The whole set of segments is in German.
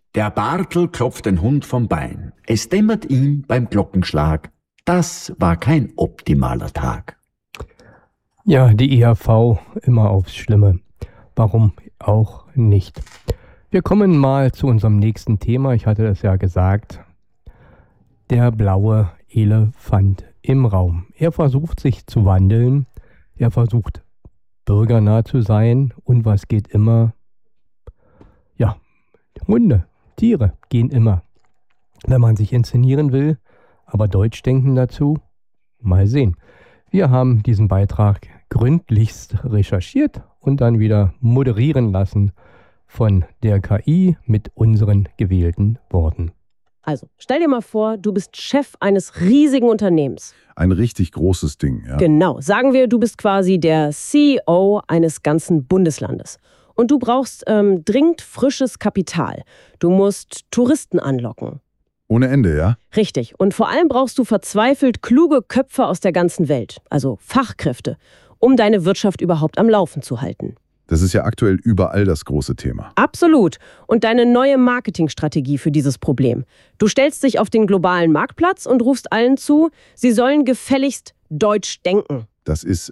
Der Bartel klopft den Hund vom Bein. Es dämmert ihm beim Glockenschlag. Das war kein optimaler Tag. Ja, die IHV immer aufs Schlimme. Warum auch nicht? Wir kommen mal zu unserem nächsten Thema. Ich hatte das ja gesagt. Der blaue Elefant im Raum. Er versucht sich zu wandeln. Er versucht bürgernah zu sein. Und was geht immer? Ja, Hunde, Tiere gehen immer. Wenn man sich inszenieren will, aber Deutsch denken dazu, mal sehen. Wir haben diesen Beitrag gründlichst recherchiert und dann wieder moderieren lassen von der KI mit unseren gewählten Worten. Also, stell dir mal vor, du bist Chef eines riesigen Unternehmens. Ein richtig großes Ding, ja. Genau, sagen wir, du bist quasi der CEO eines ganzen Bundeslandes. Und du brauchst dringend frisches Kapital. Du musst Touristen anlocken. Ohne Ende, ja? Richtig. Und vor allem brauchst du verzweifelt kluge Köpfe aus der ganzen Welt, also Fachkräfte, um deine Wirtschaft überhaupt am Laufen zu halten. Das ist ja aktuell überall das große Thema. Absolut. Und deine neue Marketingstrategie für dieses Problem. Du stellst dich auf den globalen Marktplatz und rufst allen zu, sie sollen gefälligst Deutsch denken. Das ist,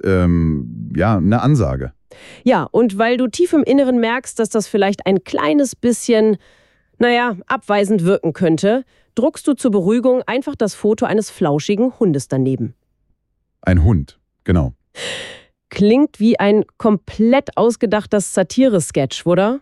eine Ansage. Ja, und weil du tief im Inneren merkst, dass das vielleicht ein kleines bisschen, abweisend wirken könnte, druckst du zur Beruhigung einfach das Foto eines flauschigen Hundes daneben. Ein Hund, genau. Klingt wie ein komplett ausgedachtes Satire-Sketch, oder?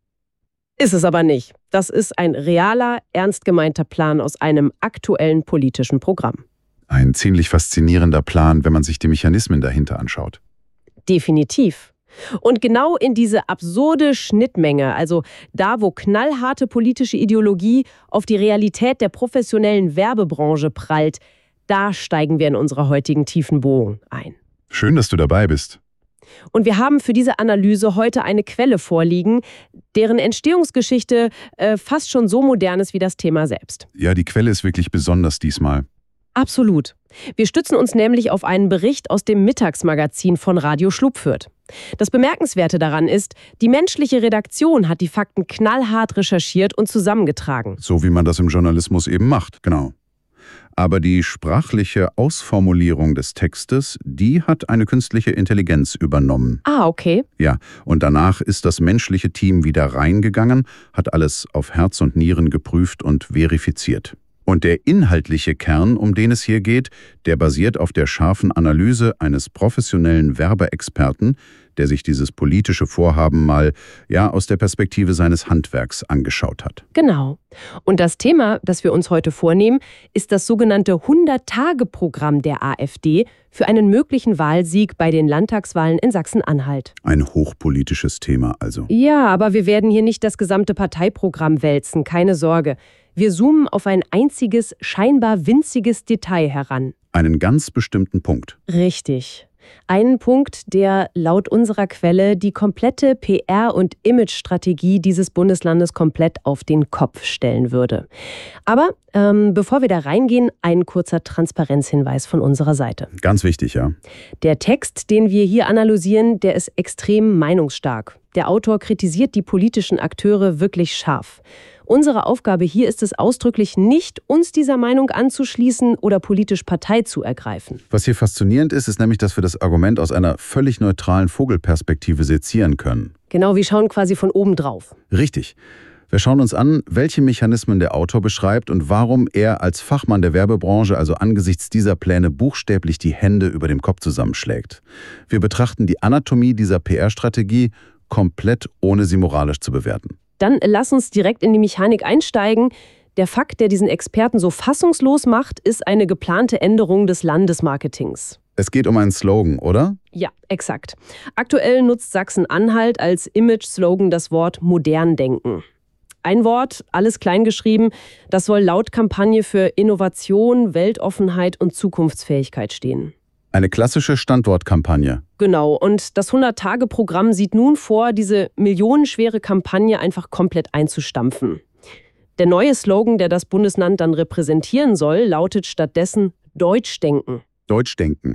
Ist es aber nicht. Das ist ein realer, ernst gemeinter Plan aus einem aktuellen politischen Programm. Ein ziemlich faszinierender Plan, wenn man sich die Mechanismen dahinter anschaut. Definitiv. Und genau in diese absurde Schnittmenge, also da, wo knallharte politische Ideologie auf die Realität der professionellen Werbebranche prallt, da steigen wir in unserer heutigen tiefen Bohrung ein. Schön, dass du dabei bist. Und wir haben für diese Analyse heute eine Quelle vorliegen, deren Entstehungsgeschichte fast schon so modern ist wie das Thema selbst. Ja, die Quelle ist wirklich besonders diesmal. Absolut. Wir stützen uns nämlich auf einen Bericht aus dem Mittagsmagazin von Radio Schlupfürth. Das Bemerkenswerte daran ist, die menschliche Redaktion hat die Fakten knallhart recherchiert und zusammengetragen. So wie man das im Journalismus eben macht, genau. Aber die sprachliche Ausformulierung des Textes, die hat eine künstliche Intelligenz übernommen. Ah, okay. Ja, und danach ist das menschliche Team wieder reingegangen, hat alles auf Herz und Nieren geprüft und verifiziert. Und der inhaltliche Kern, um den es hier geht, der basiert auf der scharfen Analyse eines professionellen Werbeexperten, der sich dieses politische Vorhaben mal aus der Perspektive seines Handwerks angeschaut hat. Genau. Und das Thema, das wir uns heute vornehmen, ist das sogenannte 100-Tage-Programm der AfD für einen möglichen Wahlsieg bei den Landtagswahlen in Sachsen-Anhalt. Ein hochpolitisches Thema also. Ja, aber wir werden hier nicht das gesamte Parteiprogramm wälzen, keine Sorge. Wir zoomen auf ein einziges, scheinbar winziges Detail heran. Einen ganz bestimmten Punkt. Richtig. Einen Punkt, der laut unserer Quelle die komplette PR- und Image-Strategie dieses Bundeslandes komplett auf den Kopf stellen würde. Aber bevor wir da reingehen, ein kurzer Transparenzhinweis von unserer Seite. Ganz wichtig, ja. Der Text, den wir hier analysieren, der ist extrem meinungsstark. Der Autor kritisiert die politischen Akteure wirklich scharf. Unsere Aufgabe hier ist es ausdrücklich nicht, uns dieser Meinung anzuschließen oder politisch Partei zu ergreifen. Was hier faszinierend ist, ist nämlich, dass wir das Argument aus einer völlig neutralen Vogelperspektive sezieren können. Genau, wir schauen quasi von oben drauf. Richtig. Wir schauen uns an, welche Mechanismen der Autor beschreibt und warum er als Fachmann der Werbebranche also angesichts dieser Pläne buchstäblich die Hände über dem Kopf zusammenschlägt. Wir betrachten die Anatomie dieser PR-Strategie komplett, ohne sie moralisch zu bewerten. Dann lass uns direkt in die Mechanik einsteigen. Der Fakt, der diesen Experten so fassungslos macht, ist eine geplante Änderung des Landesmarketings. Es geht um einen Slogan, oder? Ja, exakt. Aktuell nutzt Sachsen-Anhalt als Image-Slogan das Wort modern denken. Ein Wort, alles klein geschrieben, das soll laut Kampagne für Innovation, Weltoffenheit und Zukunftsfähigkeit stehen. Eine klassische Standortkampagne. Genau, und das 100-Tage-Programm sieht nun vor, diese millionenschwere Kampagne einfach komplett einzustampfen. Der neue Slogan, der das Bundesland dann repräsentieren soll, lautet stattdessen Deutsch denken. Deutsch denken.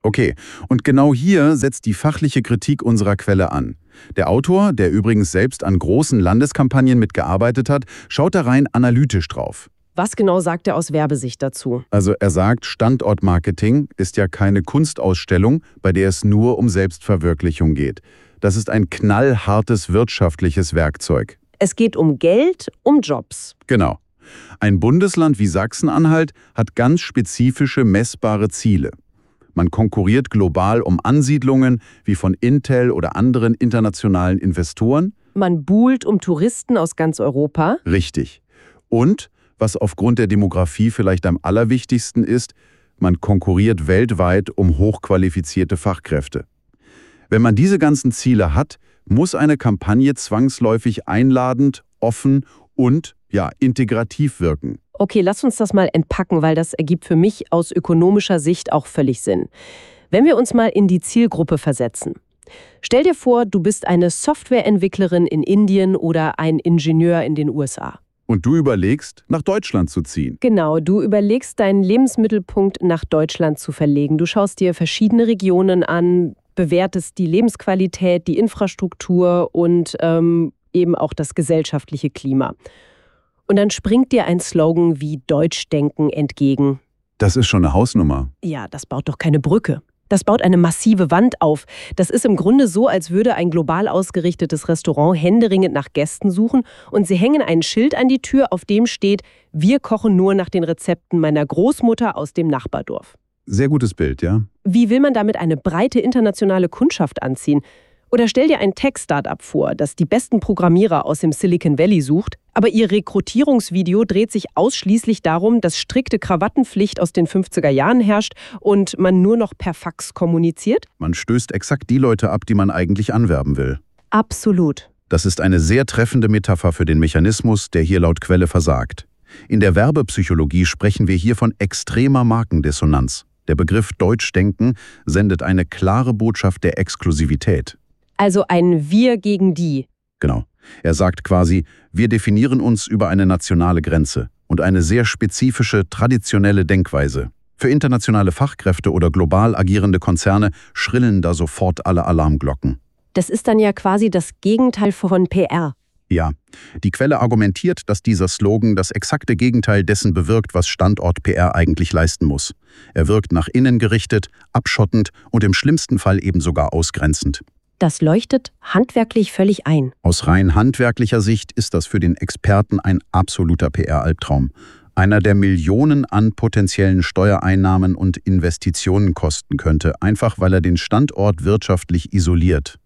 Okay, und genau hier setzt die fachliche Kritik unserer Quelle an. Der Autor, der übrigens selbst an großen Landeskampagnen mitgearbeitet hat, schaut da rein analytisch drauf. Was genau sagt er aus Werbesicht dazu? Also er sagt, Standortmarketing ist ja keine Kunstausstellung, bei der es nur um Selbstverwirklichung geht. Das ist ein knallhartes wirtschaftliches Werkzeug. Es geht um Geld, um Jobs. Genau. Ein Bundesland wie Sachsen-Anhalt hat ganz spezifische messbare Ziele. Man konkurriert global um Ansiedlungen wie von Intel oder anderen internationalen Investoren. Man buhlt um Touristen aus ganz Europa. Richtig. Und, was aufgrund der Demografie vielleicht am allerwichtigsten ist, man konkurriert weltweit um hochqualifizierte Fachkräfte. Wenn man diese ganzen Ziele hat, muss eine Kampagne zwangsläufig einladend, offen und, integrativ wirken. Okay, lass uns das mal entpacken, weil das ergibt für mich aus ökonomischer Sicht auch völlig Sinn. Wenn wir uns mal in die Zielgruppe versetzen. Stell dir vor, du bist eine Softwareentwicklerin in Indien oder ein Ingenieur in den USA. Und du überlegst, nach Deutschland zu ziehen. Genau, du überlegst, deinen Lebensmittelpunkt nach Deutschland zu verlegen. Du schaust dir verschiedene Regionen an, bewertest die Lebensqualität, die Infrastruktur und eben auch das gesellschaftliche Klima. Und dann springt dir ein Slogan wie Deutschdenken entgegen. Das ist schon eine Hausnummer. Ja, das baut doch keine Brücke. Das baut eine massive Wand auf. Das ist im Grunde so, als würde ein global ausgerichtetes Restaurant händeringend nach Gästen suchen und sie hängen ein Schild an die Tür, auf dem steht: Wir kochen nur nach den Rezepten meiner Großmutter aus dem Nachbardorf. Sehr gutes Bild, ja? Wie will man damit eine breite internationale Kundschaft anziehen? Oder stell dir ein Tech-Startup vor, das die besten Programmierer aus dem Silicon Valley sucht, aber ihr Rekrutierungsvideo dreht sich ausschließlich darum, dass strikte Krawattenpflicht aus den 50er Jahren herrscht und man nur noch per Fax kommuniziert? Man stößt exakt die Leute ab, die man eigentlich anwerben will. Absolut. Das ist eine sehr treffende Metapher für den Mechanismus, der hier laut Quelle versagt. In der Werbepsychologie sprechen wir hier von extremer Markendissonanz. Der Begriff Deutschdenken sendet eine klare Botschaft der Exklusivität. Also ein Wir gegen die. Genau. Er sagt quasi, wir definieren uns über eine nationale Grenze und eine sehr spezifische, traditionelle Denkweise. Für internationale Fachkräfte oder global agierende Konzerne schrillen da sofort alle Alarmglocken. Das ist dann ja quasi das Gegenteil von PR. Ja, die Quelle argumentiert, dass dieser Slogan das exakte Gegenteil dessen bewirkt, was Standort-PR eigentlich leisten muss. Er wirkt nach innen gerichtet, abschottend und im schlimmsten Fall eben sogar ausgrenzend. Das leuchtet handwerklich völlig ein. Aus rein handwerklicher Sicht ist das für den Experten ein absoluter PR-Albtraum. Einer, der Millionen an potenziellen Steuereinnahmen und Investitionen kosten könnte, einfach weil er den Standort wirtschaftlich isoliert.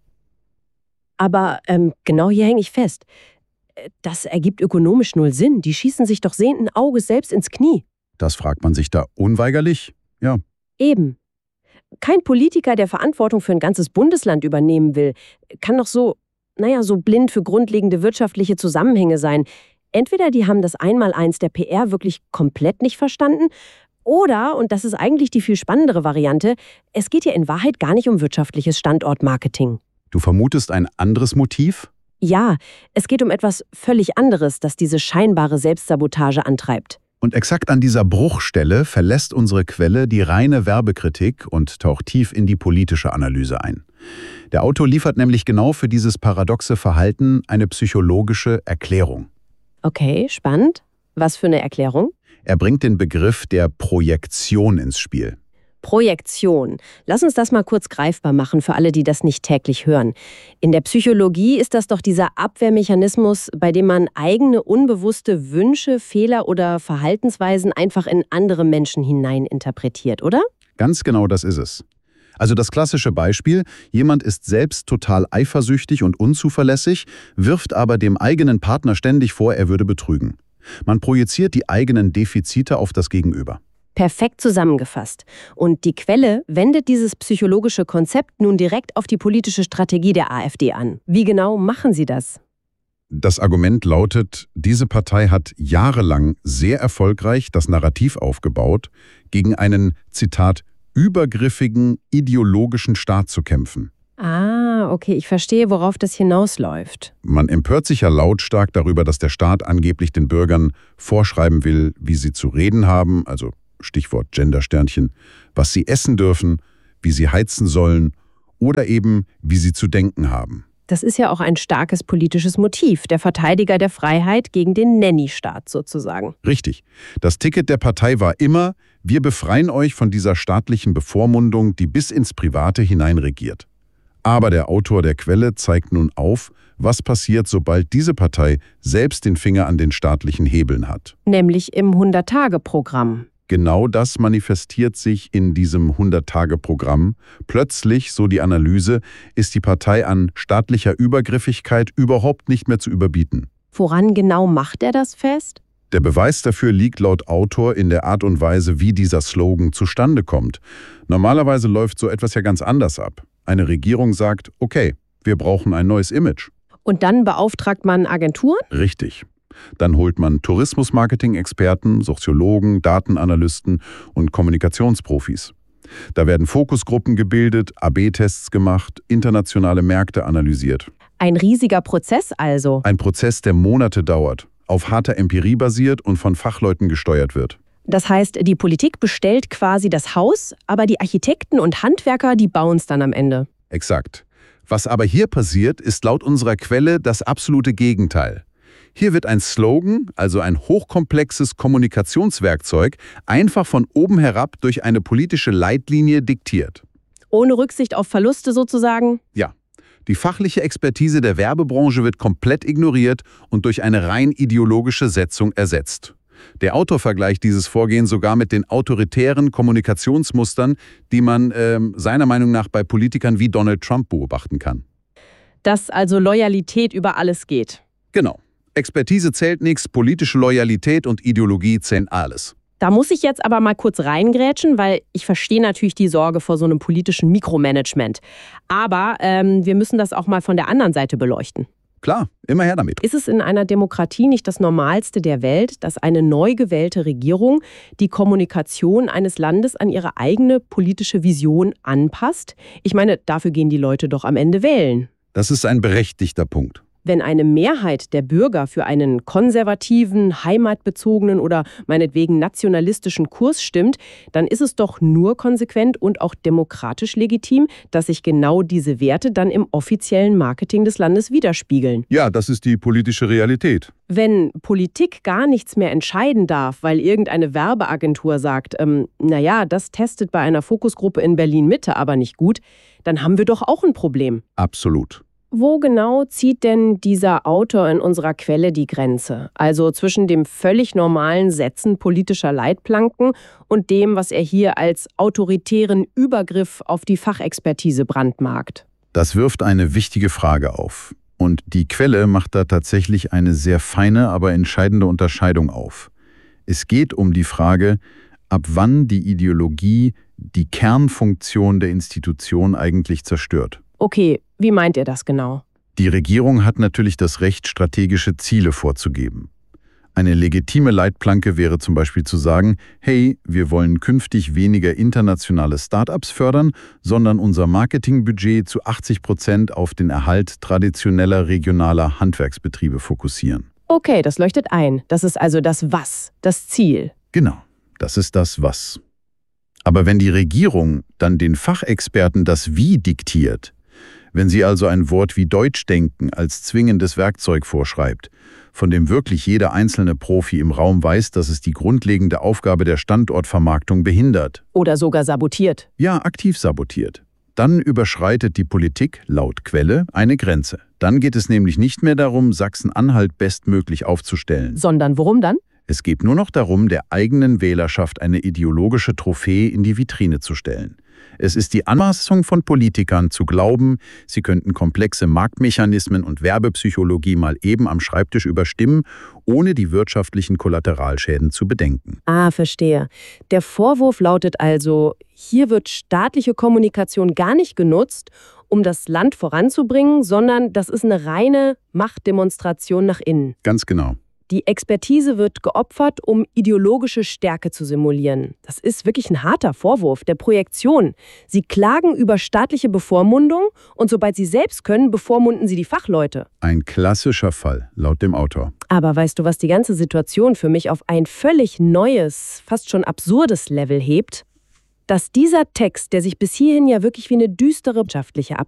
Aber genau hier hänge ich fest. Das ergibt ökonomisch null Sinn. Die schießen sich doch sehenden Auges selbst ins Knie. Das fragt man sich da unweigerlich? Ja. Eben. Kein Politiker, der Verantwortung für ein ganzes Bundesland übernehmen will, kann doch so blind für grundlegende wirtschaftliche Zusammenhänge sein. Entweder die haben das Einmaleins der PR wirklich komplett nicht verstanden, oder, und das ist eigentlich die viel spannendere Variante, es geht hier in Wahrheit gar nicht um wirtschaftliches Standortmarketing. Du vermutest ein anderes Motiv? Ja, es geht um etwas völlig anderes, das diese scheinbare Selbstsabotage antreibt. Und exakt an dieser Bruchstelle verlässt unsere Quelle die reine Werbekritik und taucht tief in die politische Analyse ein. Der Autor liefert nämlich genau für dieses paradoxe Verhalten eine psychologische Erklärung. Okay, spannend. Was für eine Erklärung? Er bringt den Begriff der Projektion ins Spiel. Projektion. Lass uns das mal kurz greifbar machen für alle, die das nicht täglich hören. In der Psychologie ist das doch dieser Abwehrmechanismus, bei dem man eigene unbewusste Wünsche, Fehler oder Verhaltensweisen einfach in andere Menschen hineininterpretiert, oder? Ganz genau das ist es. Also das klassische Beispiel, jemand ist selbst total eifersüchtig und unzuverlässig, wirft aber dem eigenen Partner ständig vor, er würde betrügen. Man projiziert die eigenen Defizite auf das Gegenüber. Perfekt zusammengefasst. Und die Quelle wendet dieses psychologische Konzept nun direkt auf die politische Strategie der AfD an. Wie genau machen sie das? Das Argument lautet, diese Partei hat jahrelang sehr erfolgreich das Narrativ aufgebaut, gegen einen, Zitat, übergriffigen ideologischen Staat zu kämpfen. Ah, okay, ich verstehe, worauf das hinausläuft. Man empört sich ja lautstark darüber, dass der Staat angeblich den Bürgern vorschreiben will, wie sie zu reden haben, also Stichwort Gendersternchen, was sie essen dürfen, wie sie heizen sollen oder eben, wie sie zu denken haben. Das ist ja auch ein starkes politisches Motiv, der Verteidiger der Freiheit gegen den Nanny-Staat sozusagen. Richtig. Das Ticket der Partei war immer, wir befreien euch von dieser staatlichen Bevormundung, die bis ins Private hinein regiert. Aber der Autor der Quelle zeigt nun auf, was passiert, sobald diese Partei selbst den Finger an den staatlichen Hebeln hat. Nämlich im 100-Tage-Programm. Genau das manifestiert sich in diesem 100-Tage-Programm. Plötzlich, so die Analyse, ist die Partei an staatlicher Übergriffigkeit überhaupt nicht mehr zu überbieten. Woran genau macht er das fest? Der Beweis dafür liegt laut Autor in der Art und Weise, wie dieser Slogan zustande kommt. Normalerweise läuft so etwas ja ganz anders ab. Eine Regierung sagt, okay, wir brauchen ein neues Image. Und dann beauftragt man Agenturen? Richtig. Dann holt man Tourismus-Marketing-Experten, Soziologen, Datenanalysten und Kommunikationsprofis. Da werden Fokusgruppen gebildet, AB-Tests gemacht, internationale Märkte analysiert. Ein riesiger Prozess also. Ein Prozess, der Monate dauert, auf harter Empirie basiert und von Fachleuten gesteuert wird. Das heißt, die Politik bestellt quasi das Haus, aber die Architekten und Handwerker, die bauen es dann am Ende. Exakt. Was aber hier passiert, ist laut unserer Quelle das absolute Gegenteil. Hier wird ein Slogan, also ein hochkomplexes Kommunikationswerkzeug, einfach von oben herab durch eine politische Leitlinie diktiert. Ohne Rücksicht auf Verluste sozusagen? Ja. Die fachliche Expertise der Werbebranche wird komplett ignoriert und durch eine rein ideologische Setzung ersetzt. Der Autor vergleicht dieses Vorgehen sogar mit den autoritären Kommunikationsmustern, die man seiner Meinung nach bei Politikern wie Donald Trump beobachten kann. Dass also Loyalität über alles geht. Genau. Expertise zählt nichts, politische Loyalität und Ideologie zählen alles. Da muss ich jetzt aber mal kurz reingrätschen, weil ich verstehe natürlich die Sorge vor so einem politischen Mikromanagement. Aber wir müssen das auch mal von der anderen Seite beleuchten. Klar, immer her damit. Ist es in einer Demokratie nicht das Normalste der Welt, dass eine neu gewählte Regierung die Kommunikation eines Landes an ihre eigene politische Vision anpasst? Ich meine, dafür gehen die Leute doch am Ende wählen. Das ist ein berechtigter Punkt. Wenn eine Mehrheit der Bürger für einen konservativen, heimatbezogenen oder meinetwegen nationalistischen Kurs stimmt, dann ist es doch nur konsequent und auch demokratisch legitim, dass sich genau diese Werte dann im offiziellen Marketing des Landes widerspiegeln. Ja, das ist die politische Realität. Wenn Politik gar nichts mehr entscheiden darf, weil irgendeine Werbeagentur sagt, naja, das testet bei einer Fokusgruppe in Berlin-Mitte aber nicht gut, dann haben wir doch auch ein Problem. Absolut. Wo genau zieht denn dieser Autor in unserer Quelle die Grenze? Also zwischen dem völlig normalen Setzen politischer Leitplanken und dem, was er hier als autoritären Übergriff auf die Fachexpertise brandmarkt? Das wirft eine wichtige Frage auf. Und die Quelle macht da tatsächlich eine sehr feine, aber entscheidende Unterscheidung auf. Es geht um die Frage, ab wann die Ideologie die Kernfunktion der Institution eigentlich zerstört. Okay, wie meint ihr das genau? Die Regierung hat natürlich das Recht, strategische Ziele vorzugeben. Eine legitime Leitplanke wäre zum Beispiel zu sagen, hey, wir wollen künftig weniger internationale Start-ups fördern, sondern unser Marketingbudget zu 80% auf den Erhalt traditioneller regionaler Handwerksbetriebe fokussieren. Okay, das leuchtet ein. Das ist also das Was, das Ziel. Genau, das ist das Was. Aber wenn die Regierung dann den Fachexperten das Wie diktiert, wenn sie also ein Wort wie Deutschdenken als zwingendes Werkzeug vorschreibt, von dem wirklich jeder einzelne Profi im Raum weiß, dass es die grundlegende Aufgabe der Standortvermarktung behindert. Oder sogar sabotiert. Ja, aktiv sabotiert. Dann überschreitet die Politik, laut Quelle, eine Grenze. Dann geht es nämlich nicht mehr darum, Sachsen-Anhalt bestmöglich aufzustellen. Sondern worum dann? Es geht nur noch darum, der eigenen Wählerschaft eine ideologische Trophäe in die Vitrine zu stellen. Es ist die Anmaßung von Politikern zu glauben, sie könnten komplexe Marktmechanismen und Werbepsychologie mal eben am Schreibtisch überstimmen, ohne die wirtschaftlichen Kollateralschäden zu bedenken. Ah, verstehe. Der Vorwurf lautet also, hier wird staatliche Kommunikation gar nicht genutzt, um das Land voranzubringen, sondern das ist eine reine Machtdemonstration nach innen. Ganz genau. Die Expertise wird geopfert, um ideologische Stärke zu simulieren. Das ist wirklich ein harter Vorwurf der Projektion. Sie klagen über staatliche Bevormundung und sobald sie selbst können, bevormunden sie die Fachleute. Ein klassischer Fall, laut dem Autor. Aber weißt du, was die ganze Situation für mich auf ein völlig neues, fast schon absurdes Level hebt? dass dieser Text, der sich bis hierhin ja wirklich wie eine düstere wirtschaftliche